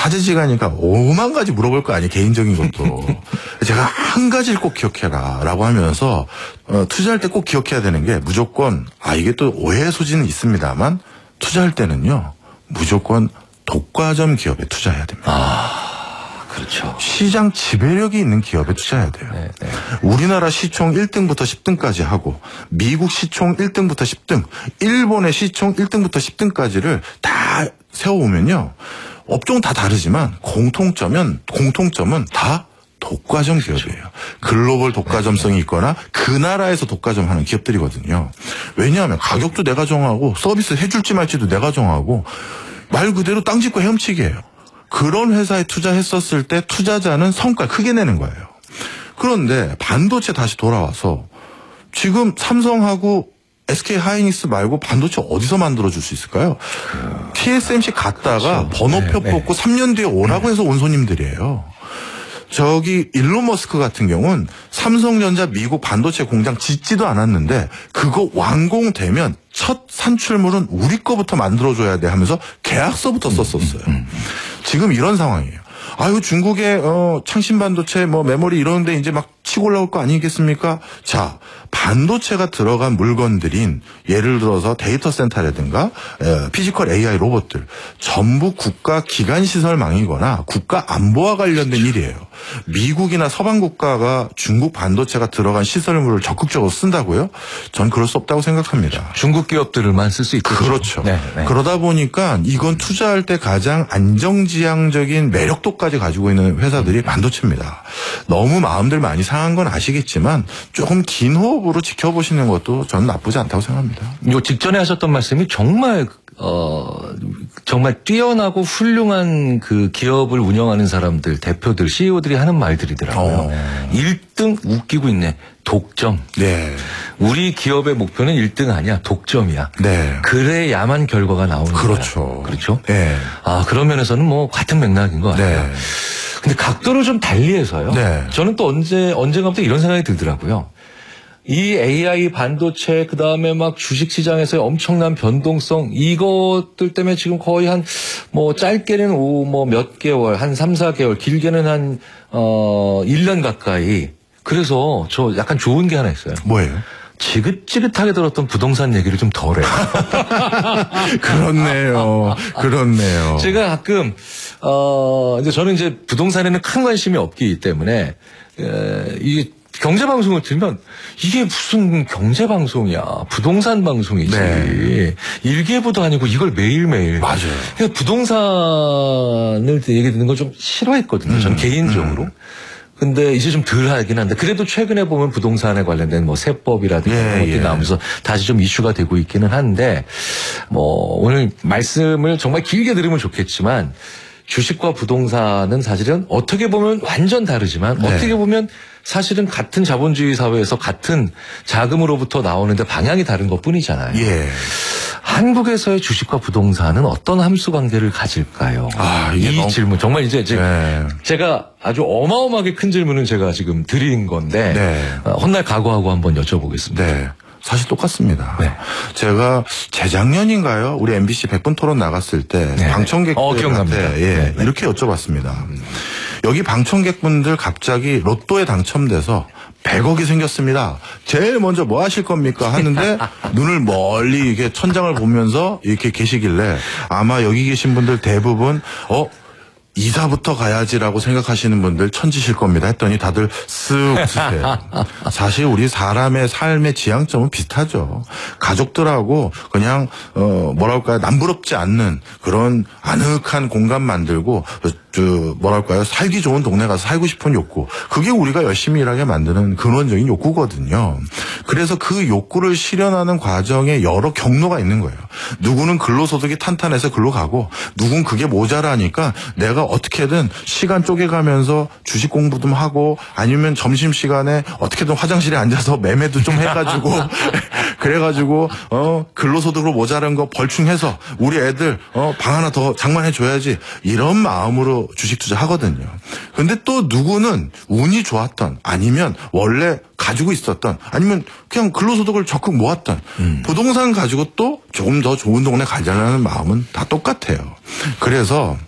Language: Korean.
화제지가니까 5만 가지 물어볼 거 아니에요. 개인적인 것도. 제가 한 가지를 꼭 기억해라 라고 하면서 투자할 때 꼭 기억해야 되는 게 무조건 이게 또 오해의 소지는 있습니다만 투자할 때는요. 무조건 독과점 기업에 투자해야 됩니다. 그렇죠. 시장 지배력이 있는 기업에 투자해야 돼요. 네. 우리나라 시총 1등부터 10등까지 하고 미국 시총 1등부터 10등, 일본의 시총 1등부터 10등까지를 다 세워오면요. 업종 다 다르지만 공통점은 다 독과점 기업이에요. 글로벌 독과점성이 있거나 그 나라에서 독과점하는 기업들이거든요. 왜냐하면 가격도 내가 정하고 서비스 해줄지 말지도 내가 정하고 말 그대로 땅 짚고 헤엄치기예요. 그런 회사에 투자했었을 때 투자자는 성과를 크게 내는 거예요. 그런데 반도체 다시 돌아와서 지금 삼성하고 SK 하이닉스 말고 반도체 어디서 만들어줄 수 있을까요? TSMC 갔다가 그렇죠. 번호표 뽑고 3년 뒤에 오라고 해서 온 손님들이에요. 저기 일론 머스크 같은 경우는 삼성전자 미국 반도체 공장 짓지도 않았는데 그거 완공되면 첫 산출물은 우리 거부터 만들어줘야 돼 하면서 계약서부터 썼었어요. 지금 이런 상황이에요. 중국의 창신 반도체 메모리 이런 데 이제 막 치고 올라올 거 아니겠습니까? 자, 반도체가 들어간 물건들인 예를 들어서 데이터 센터라든가 피지컬 AI 로봇들 전부 국가 기관 시설망이거나 국가 안보와 관련된 일이에요. 미국이나 서방 국가가 중국 반도체가 들어간 시설물을 적극적으로 쓴다고요? 전 그럴 수 없다고 생각합니다. 중국 기업들만 쓸 수 있겠죠. 그렇죠. 네. 그러다 보니까 이건 투자할 때 가장 안정지향적인 매력도까지 가지고 있는 회사들이 반도체입니다. 너무 마음들 많이 상한 건 아시겠지만 조금 긴 호흡으로 지켜보시는 것도 저는 나쁘지 않다고 생각합니다. 요 직전에 하셨던 말씀이 정말 뛰어나고 훌륭한 그 기업을 운영하는 사람들, 대표들, CEO들이 하는 말들이더라고요. 1등 웃기고 있네. 독점. 네. 우리 기업의 목표는 1등 아니야. 독점이야. 네. 그래야만 결과가 나오는 거야. 그렇죠. 그렇죠? 네. 그런 면에서는 같은 맥락인 것 같아요. 네. 근데 각도를 좀 달리해서요. 네. 저는 또 언젠가부터 이런 생각이 들더라고요. 이 AI 반도체 그다음에 막 주식시장에서의 엄청난 변동성 이것들 때문에 지금 거의 한 짧게는 몇 개월 한 3, 4개월 길게는 한 1년 가까이 그래서 저 약간 좋은 게 하나 있어요. 뭐예요? 지긋지긋하게 들었던 부동산 얘기를 좀 덜 해요. 그렇네요. 제가 가끔 이제 저는 이제 부동산에는 큰 관심이 없기 때문에 이게 경제방송을 들으면 이게 무슨 경제방송이야. 부동산 방송이지. 네. 일기예보도 아니고 이걸 매일매일. 맞아요. 그냥 부동산을 얘기 듣는 걸 좀 싫어했거든요. 저는 개인적으로. 근데 이제 좀 덜 하긴 한데 그래도 최근에 보면 부동산에 관련된 세법이라든가 이런 것들이 나오면서 다시 좀 이슈가 되고 있기는 한데 오늘 말씀을 정말 길게 들으면 좋겠지만 주식과 부동산은 사실은 어떻게 보면 완전 다르지만 어떻게 보면 사실은 같은 자본주의 사회에서 같은 자금으로부터 나오는데 방향이 다른 것뿐이잖아요. 한국에서의 주식과 부동산은 어떤 함수 관계를 가질까요? 이 질문 정말 이제 제가 아주 어마어마하게 큰 질문을 제가 지금 드린 건데 훗날 각오하고 한번 여쭤보겠습니다. 사실 똑같습니다. 네. 제가 재작년인가요? 우리 MBC 100분 토론 나갔을 때 방청객들한테 이렇게 여쭤봤습니다. 여기 방청객분들 갑자기 로또에 당첨돼서 100억이 생겼습니다. 제일 먼저 뭐 하실 겁니까? 하는데 눈을 멀리 이렇게 천장을 보면서 이렇게 계시길래 아마 여기 계신 분들 대부분 이사부터 가야지라고 생각하시는 분들 천지실 겁니다 했더니 다들 쓱 웃으세요. 사실 우리 사람의 삶의 지향점은 비슷하죠. 가족들하고 그냥 뭐랄까요 남부럽지 않는 그런 아늑한 공간 만들고 뭐랄까요 살기 좋은 동네 가서 살고 싶은 욕구 그게 우리가 열심히 일하게 만드는 근원적인 욕구거든요. 그래서 그 욕구를 실현하는 과정에 여러 경로가 있는 거예요. 누구는 근로소득이 탄탄해서 글로 가고 누군 그게 모자라니까 내가 어떻게든 시간 쪼개가면서 주식 공부도 하고 아니면 점심시간에 어떻게든 화장실에 앉아서 매매도 좀 해가지고 그래가지고 근로소득으로 모자란 거 벌충해서 우리 애들 방 하나 더 장만해줘야지 이런 마음으로 주식 투자하거든요. 근데 또 누구는 운이 좋았던 아니면 원래 가지고 있었던 아니면 그냥 근로소득을 적극 모았던 부동산 가지고 또 조금 더 좋은 동네 가자라는 마음은 다 똑같아요. 그래서